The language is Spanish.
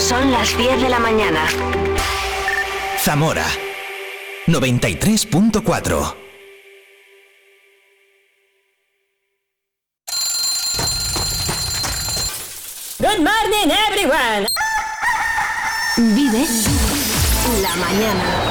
Son las 10 de la mañana. Zamora 93.4. Good morning, everyone. Vive la mañana.